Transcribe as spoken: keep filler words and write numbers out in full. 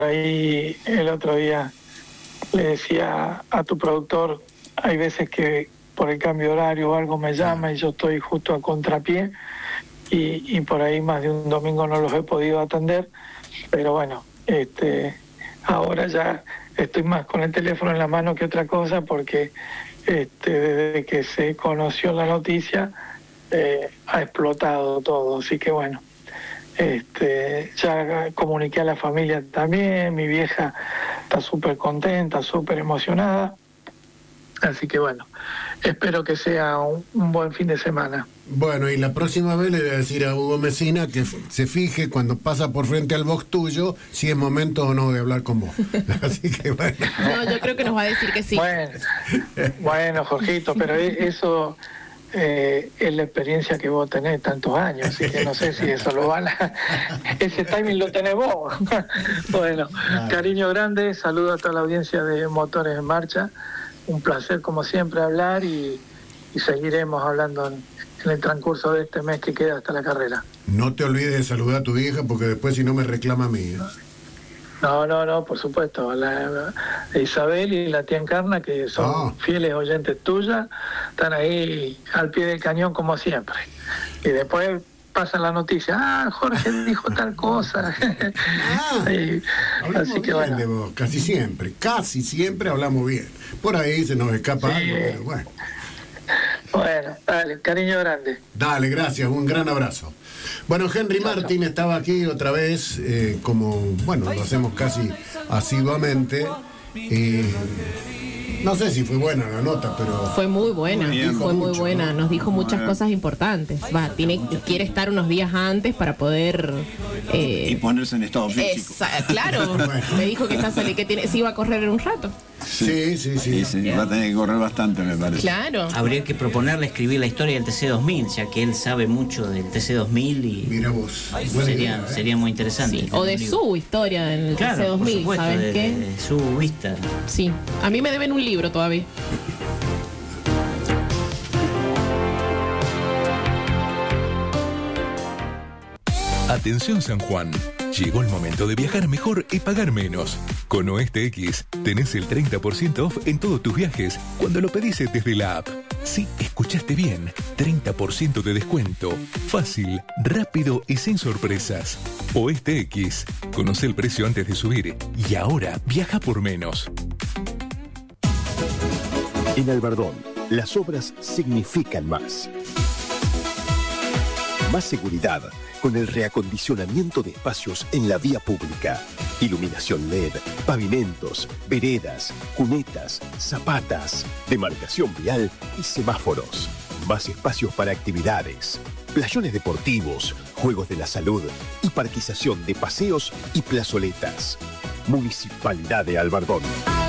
ahí el otro día le decía a tu productor, hay veces que por el cambio de horario o algo me llama y yo estoy justo a contrapié y, y por ahí más de un domingo no los he podido atender, pero bueno, este, ahora ya estoy más con el teléfono en la mano que otra cosa porque este, desde que se conoció la noticia eh, ha explotado todo, así que bueno. Este, ya comuniqué a la familia también, mi vieja está súper contenta, súper emocionada, así que bueno, espero que sea un, un buen fin de semana. Bueno, y la próxima vez le voy a decir a Hugo Mesina que se fije cuando pasa por frente al box tuyo si es momento o no de hablar con vos. Así que bueno. No, yo creo que nos va a decir que sí. Bueno, bueno, Jorgito, pero eso... Eh, es la experiencia que vos tenés tantos años, así que no sé si eso lo van a... ese timing lo tenés vos. Bueno, cariño grande, saludo a toda la audiencia de Motores en Marcha, un placer como siempre hablar y, y seguiremos hablando en, en el transcurso de este mes que queda hasta la carrera. No te olvides de saludar a tu hija porque después si no me reclama a mí, ¿eh? No, no, no, por supuesto. La, la Isabel y la tía Encarna, que son oh. fieles oyentes tuyas, están ahí al pie del cañón como siempre. Y después pasan la noticia, ah, Jorge dijo tal cosa. Ah, y, así que bueno. De vos, casi siempre, casi siempre hablamos bien. Por ahí se nos escapa sí. algo, pero bueno. Bueno, dale, cariño grande. Dale, gracias, un gran abrazo. Bueno, Henry Martin estaba aquí otra vez, eh, como, bueno, lo hacemos casi asiduamente. Eh, no sé si fue buena la nota, pero... Fue muy buena, muy bien, fue muy mucho, buena. ¿no? Nos dijo muchas bueno. cosas importantes. Va, tiene, quiere estar unos días antes para poder... Eh, y ponerse en estado físico. Esa, claro, bueno. Me dijo que, está, que tiene, sí iba a correr en un rato. Sí, sí, sí. sí, sí va a tener que correr bastante, me parece. Claro. Habría que proponerle escribir la historia del T C dos mil, ya que él sabe mucho del T C dos mil y... Mira vos. Sería, idea, ¿eh? sería muy interesante. Sí. O de su historia en el claro, T C dos mil, por supuesto, ¿sabes de, qué? De su vista. Sí, a mí me deben un libro todavía. Atención San Juan, llegó el momento de viajar mejor y pagar menos. Con Oeste X tenés el treinta por ciento off en todos tus viajes cuando lo pedís desde la app. Sí, escuchaste bien, treinta por ciento de descuento. Fácil, rápido y sin sorpresas. Oeste X, conoce el precio antes de subir y ahora viaja por menos. En Albardón, las obras significan más. Más seguridad con el reacondicionamiento de espacios en la vía pública. Iluminación L E D, pavimentos, veredas, cunetas, zapatas, demarcación vial y semáforos. Más espacios para actividades, playones deportivos, juegos de la salud y parquización de paseos y plazoletas. Municipalidad de Albardón.